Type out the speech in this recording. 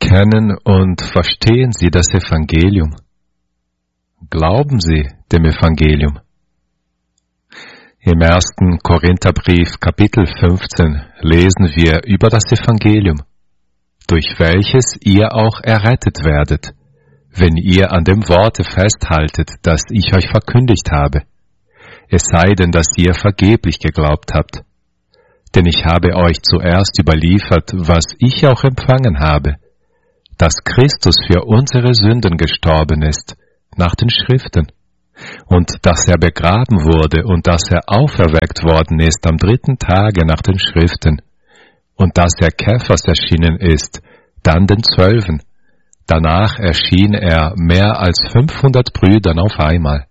kennen und verstehen Sie das Evangelium? Glauben Sie dem Evangelium? Im 1. Korintherbrief, Kapitel 15, lesen wir über das Evangelium, durch welches ihr auch errettet werdet, wenn ihr an dem Worte festhaltet, das ich euch verkündigt habe, es sei denn, dass ihr vergeblich geglaubt habt. Denn ich habe euch zuerst überliefert, was ich auch empfangen habe, dass Christus für unsere Sünden gestorben ist, nach den Schriften, und dass er begraben wurde und dass er auferweckt worden ist am 3. Tage nach den Schriften, und dass er Kephas erschienen ist, dann den 12. Danach erschien er mehr als 500 Brüdern auf einmal.